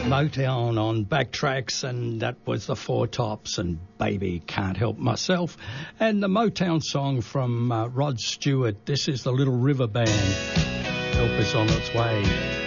Motown on Backtracks, and that was the Four Tops and Baby Can't Help Myself. And the Motown song from Rod Stewart, this is the Little River Band. Help is on its way.